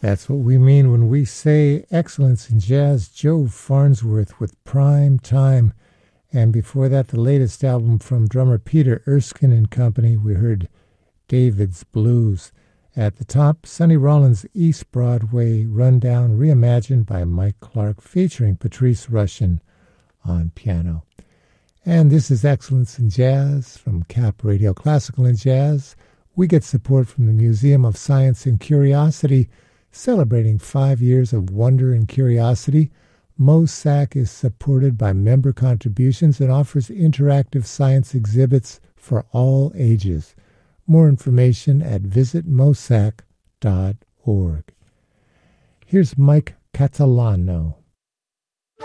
That's what we mean when we say excellence in jazz. Joe Farnsworth with Prime Time. And before that, the latest album from drummer Peter Erskine and Company. We heard David's Blues. At the top, Sonny Rollins' East Broadway Rundown, reimagined by Mike Clark, featuring Patrice Rushen on piano. And this is Excellence in Jazz from Cap Radio Classical and Jazz. We get support from the Museum of Science and Curiosity, celebrating 5 years of wonder and curiosity. MOSAC is supported by member contributions and offers interactive science exhibits for all ages. More information at visitmosac.org. Here's Mike Catalano.